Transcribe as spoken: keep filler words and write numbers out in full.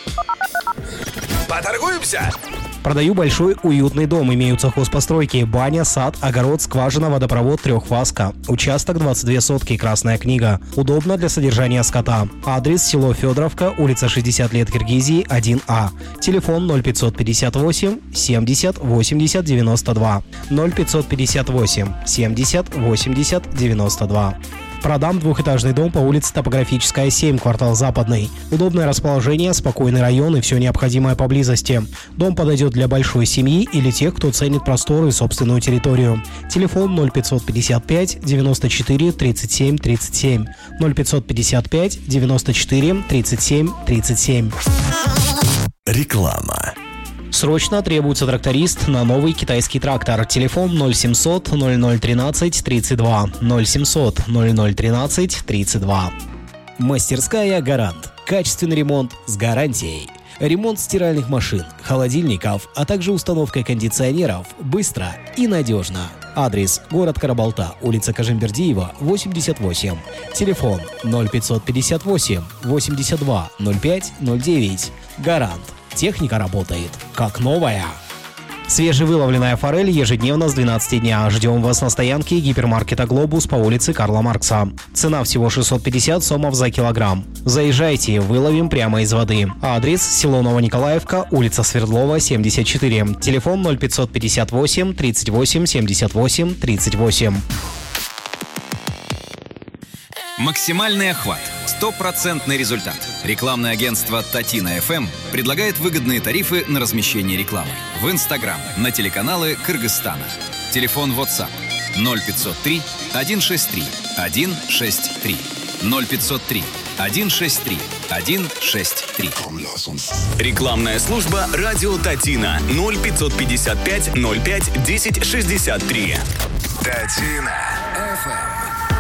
Поторгуемся? Продаю большой уютный дом. Имеются хозпостройки: баня, сад, огород, скважина, водопровод, трехфазка. Участок двадцать две сотки, Красная книга. Удобно для содержания скота. Адрес: село Федоровка, улица шестьдесят лет Киргизии, один А. Телефон ноль пятьсот пятьдесят восемь семьдесят восемьдесят девяносто два. ноль пятьсот пятьдесят восемь семьдесят восемьдесят девяносто два. Продам двухэтажный дом по улице Топографическая, семь, квартал Западный. Удобное расположение, спокойный район и все необходимое поблизости. Дом подойдет для большой семьи или тех, кто ценит просторы и собственную территорию. Телефон ноль пятьсот пятьдесят пять девяносто четыре тридцать семь тридцать семь. ноль пятьсот пятьдесят пять девяносто четыре тридцать семь тридцать семь. Реклама. Срочно требуется тракторист на новый китайский трактор. Телефон ноль семьсот ноль ноль тринадцать тридцать два. ноль семьсот ноль ноль тринадцать тридцать два. Мастерская «Гарант». Качественный ремонт с гарантией. Ремонт стиральных машин, холодильников, а также установка кондиционеров быстро и надежно. Адрес: город Карабалта, улица Кажимбердиева, восемьдесят восемь. Телефон ноль пятьсот пятьдесят восемь восемьдесят два ноль пять ноль девять. «Гарант». Техника работает как новая. Свежевыловленная форель ежедневно с двенадцати дня. Ждем вас на стоянке гипермаркета «Глобус» по улице Карла Маркса. Цена всего шестьсот пятьдесят сомов за килограмм. Заезжайте, выловим прямо из воды. Адрес: село Новониколаевка, улица Свердлова, семьдесят четыре. Телефон ноль пятьсот пятьдесят восемь тридцать восемь семьдесят восемь тридцать восемь. Максимальный охват. Стопроцентный результат. Рекламное агентство «Татина эф эм» предлагает выгодные тарифы на размещение рекламы в Инстаграм, на телеканалы Кыргызстана. Телефон WhatsApp ноль пятьсот три сто шестьдесят три сто шестьдесят три. ноль пятьсот три сто шестьдесят три сто шестьдесят три. Рекламная служба «Радио Татина» ноль пятьсот пятьдесят пять ноль пять десять шестьдесят три. Татина эф эм.